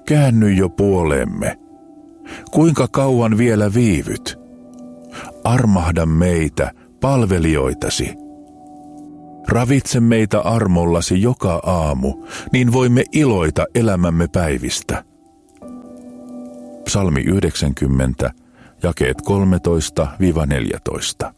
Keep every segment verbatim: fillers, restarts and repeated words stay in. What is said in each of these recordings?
käänny jo puoleemme. Kuinka kauan vielä viivyt? Armahda meitä, palvelijoitasi. Ravitse meitä armollasi joka aamu, niin voimme iloita elämämme päivistä. Psalmi yhdeksänkymmentä, jakeet kolmetoista neljätoista.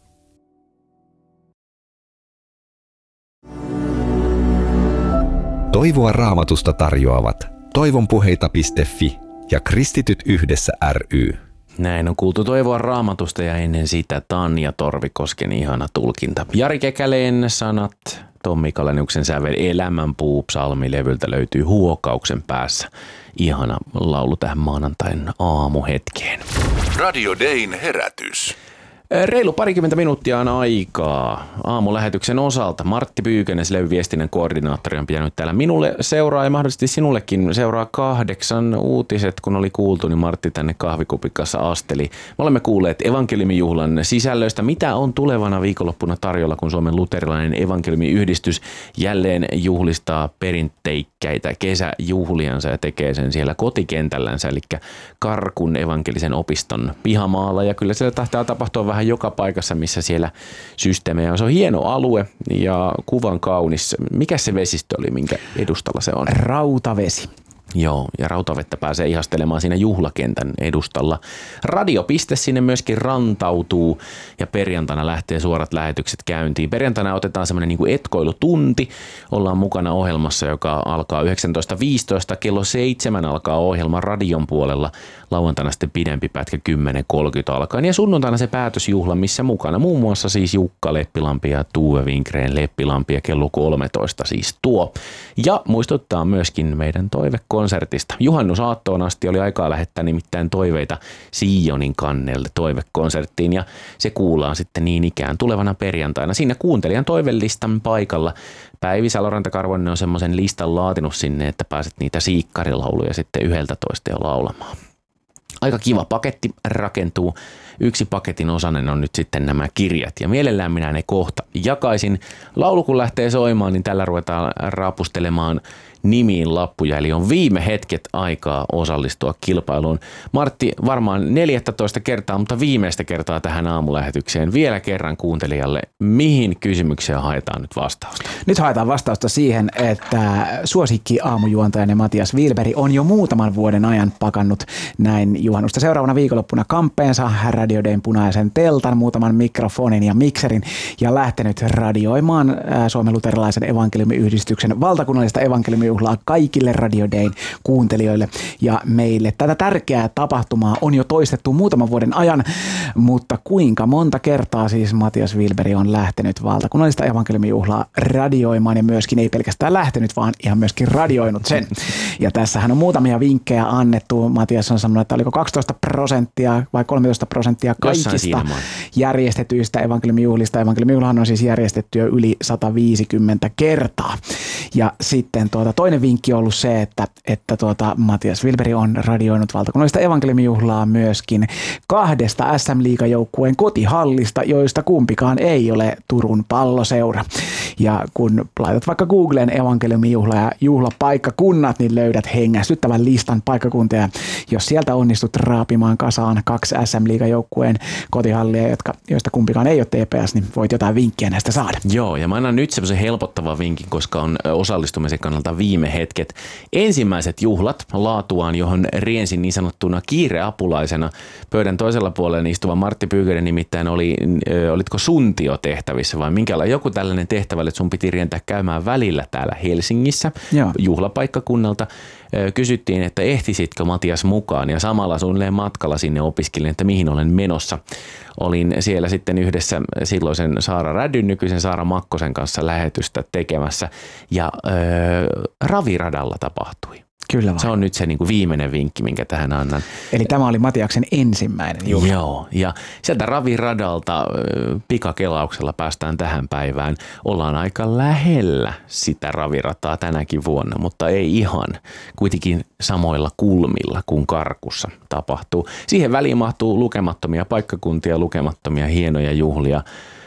Toivoa Raamatusta tarjoavat toivonpuheita piste fi ja Kristityt yhdessä ry. Näin on kuultu Toivoa Raamatusta ja ennen sitä Tanja Torvikosken ihana tulkinta. Jari Kekäleen sanat, Tommi Kaleniuksen sävel Elämänpuu -psalmilevyltä löytyy Huokauksen päässä. Ihana laulu tähän maanantain aamuhetkeen. Radio Dayn herätys. Reilu parikymmentä minuuttia on aikaa aamulähetyksen osalta. Martti Pyykönen, Levyn viestinnän koordinaattori, on pitänyt täällä minulle seuraa ja mahdollisesti sinullekin seuraa kahdeksan uutiset. Kun oli kuultu, niin Martti tänne kahvikupikassa asteli. Me olemme kuulleet evankeliumijuhlan sisällöistä. Mitä on tulevana viikonloppuna tarjolla, kun Suomen luterilainen evankeliumiyhdistys jälleen juhlistaa perinteikkäitä kesäjuhliansa ja tekee sen siellä kotikentällänsä, eli Karkun evankelisen opiston pihamaalla. Ja kyllä siellä tahtaa tapahtua vähän joka paikassa, missä siellä systeemejä on. Se on hieno alue ja kuvan kaunis. Mikä se vesistö oli, minkä edustalla se on? Rautavesi. Joo, ja rautavettä pääsee ihastelemaan siinä juhlakentän edustalla. Radiopiste sinne myöskin rantautuu ja perjantaina lähtee suorat lähetykset käyntiin. Perjantaina otetaan semmoinen niin kuin etkoilutunti. Ollaan mukana ohjelmassa, joka alkaa yhdeksäntoista viisitoista. Kello seitsemän alkaa ohjelma radion puolella. Lauantaina sitten pidempi pätkä kymmenen kolmekymmentä alkaen. Ja sunnuntaina se päätösjuhla, missä mukana muun muassa siis Jukka Leppilampi ja Tuve Vinkreen Leppilampi ja kello kolmetoista siis tuo. Ja muistuttaa myöskin meidän toivekonsertista. Juhannusaattoon asti oli aikaa lähettää nimittäin toiveita Sionin kannelle toivekonserttiin ja se kuullaan sitten niin ikään tulevana perjantaina. Siinä kuuntelijan toivelistan paikalla Päivi Saloranta-Karvonen on semmoisen listan laatinut sinne, että pääset niitä siikkarilauluja sitten yhdeltä toista jo laulamaan. Aika kiva paketti rakentuu. Yksi paketin osanen on nyt sitten nämä kirjat ja mielellään minä ne kohta jakaisin. Laulu kun lähtee soimaan, niin tällä ruvetaan rapustelemaan nimiin lappuja, eli on viime hetket aikaa osallistua kilpailuun. Martti, varmaan neljätoista kertaa, mutta viimeistä kertaa tähän aamulähetykseen vielä kerran kuuntelijalle, mihin kysymykseen haetaan nyt vastausta? Nyt haetaan vastausta siihen, että suosikki aamujuontajani Matias Wilberg on jo muutaman vuoden ajan pakannut näin juhannusta seuraavana viikonloppuna kamppeensa Radio Dayn punaisen teltan, muutaman mikrofonin ja mikserin ja lähtenyt radioimaan Suomen luterilaisen evankeliumiyhdistyksen valtakunnallista evankeliumijuhlaa kaikille Radio Dayn kuuntelijoille ja meille. Tätä tärkeää tapahtumaa on jo toistettu muutaman vuoden ajan, mutta kuinka monta kertaa siis Matias Wilberg on lähtenyt valtakunnallista evankeliumijuhlaa radioimaan ja myöskin ei pelkästään lähtenyt, vaan ihan myöskin radioinut sen. Ja tässähän on muutamia vinkkejä annettu. Matias on sanonut, että oliko kaksitoista prosenttia vai kolmetoista prosenttia kaikista järjestetyistä evankeliumijuhlista. Evankeliumijuhlahan on siis järjestetty jo yli sata viisikymmentä kertaa. Ja sitten tuota, toinen vinkki on ollut se, että, että tuota, Matias Wilberg on radioinut valtakunnallista evankeliumijuhlaa myöskin kahdesta S M-liigajoukkueen kotihallista, joista kumpikaan ei ole Turun Palloseura. Ja kun laitat vaikka Googleen evankeliumijuhla ja juhlapaikkakunnat, niin löydät hengästyttävän listan paikkakuntia. Jos sieltä onnistut raapimaan kasaan kaksi S M-liigajoukkueen kotihallia, jotka, joista kumpikaan ei ole T P S, niin voit jotain vinkkiä näistä saada. Joo, ja mä annan nyt semmoisen helpottavan vinkin, koska on osallistumisen kannalta viime hetket. Ensimmäiset juhlat laatuaan, johon riensin niin sanottuna kiireapulaisena. Pöydän toisella puolella istuva Martti Pyykönen nimittäin oli, olitko suntiotehtävissä vai minkälainen joku tällainen tehtävä, että sun piti rientää käymään välillä täällä Helsingissä. Joo. Juhlapaikkakunnalta. Kysyttiin, että ehtisitkö Matias mukaan ja samalla suunnilleen matkalla sinne opiskelin, että mihin olen menossa. Olin siellä sitten yhdessä silloisen Saara Rädyn, nykyisen Saara Makkosen kanssa lähetystä tekemässä ja öö, raviradalla tapahtui. Kyllä vaan. Se on nyt se niin kuin viimeinen vinkki, minkä tähän annan. Eli tämä oli Matiaksen ensimmäinen juhla. Joo, ja sieltä raviradalta pikakelauksella päästään tähän päivään. Ollaan aika lähellä sitä ravirataa tänäkin vuonna, mutta ei ihan. Kuitenkin samoilla kulmilla kuin Karkussa tapahtuu. Siihen väliin mahtuu lukemattomia paikkakuntia, lukemattomia hienoja juhlia.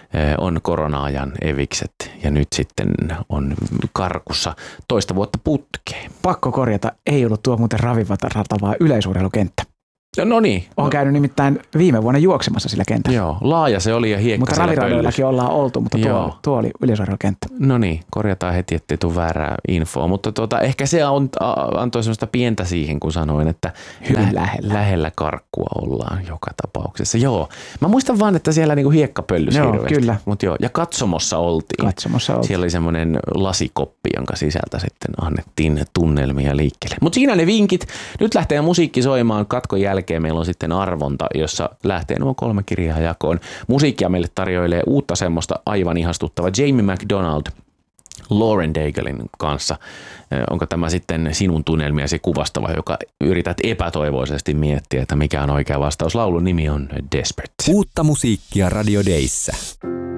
On korona-ajan evikset ja nyt sitten on Karkussa toista vuotta putkeen. pakko korjata, ei ollut tuo muuten ravivatarata, vaan yleisurheilukenttä. No niin. Olen no. käynyt nimittäin viime vuonna juoksemassa sillä kentällä. Joo, laaja se oli ja hiekka mutta raviradoillakin ollaan oltu, mutta tuo, tuo oli yleisurheilukenttä. No niin, korjataan heti, ettei tule väärää infoa, mutta tuota, ehkä se on, antoi sellaista pientä siihen, kun sanoin, että Hyvin lä- lähellä. lähellä karkkua ollaan joka tapauksessa. Joo, mä muistan vaan, että siellä niinku hiekka pöllys Joo, hirveästi. kyllä. Mut joo, ja katsomossa oltiin. Katsomossa oltiin. Siellä oli semmoinen lasikoppi, jonka sisältä sitten annettiin tunnelmia liikkeelle. Mutta siinä ne vinkit. Nyt lähtee musiikki soimaan. Katkon jälkeen meillä on sitten arvonta, jossa lähtee nuo kolme kirjaa jakoon. Musiikkia meille tarjoilee uutta semmoista aivan ihastuttava Jamie McDonald Lauren Daiglein kanssa. Onko tämä sitten sinun tunnelmiasi kuvastava, joka yrität epätoivoisesti miettiä, että mikä on oikea vastaus? Laulun nimi on Desperate. Uutta musiikkia Radio Dayssä.